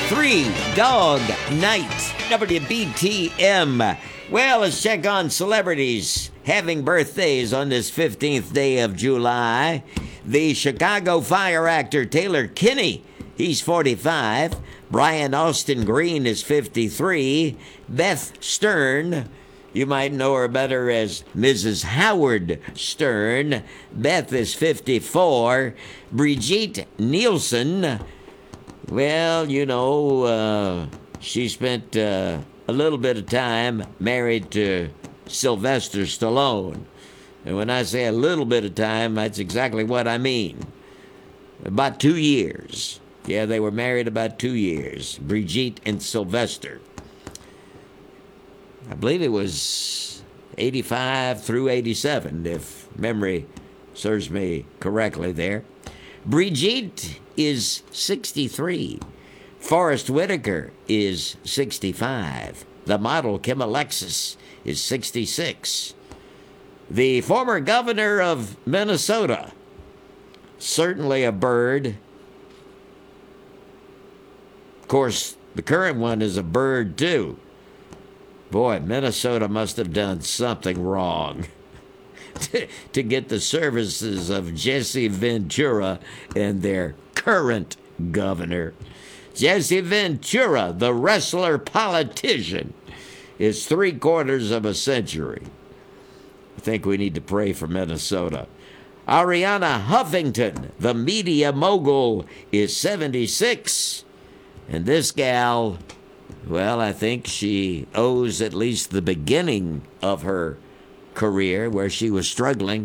Three Dog Night, WBTM. Well, let's check on celebrities having birthdays on this 15th day of July. The Chicago Fire actor Taylor Kinney, he's 45. Brian Austin Green is 53. Beth Stern, you might know her better as Mrs. Howard Stern. Beth is 54. Brigitte Nielsen, well, you know, she spent a little bit of time married to Sylvester Stallone. And when I say a little bit of time, that's exactly what I mean. About 2 years. Yeah, they were married about 2 years, Brigitte and Sylvester. I believe it was 85 through 87, if memory serves me correctly there. Brigitte is 63. Forrest Whitaker is 65. The model Kim Alexis is 66. The former governor of Minnesota, certainly a bird. Of course, the current one is a bird too. Boy, Minnesota must have done something wrong to get the services of Jesse Ventura and their current governor. Jesse Ventura, the wrestler politician, is 3/4 of a century. I think we need to pray for Minnesota. Ariana Huffington, the media mogul, is 76. And this gal, well, I think she owes at least the beginning of her career where she was struggling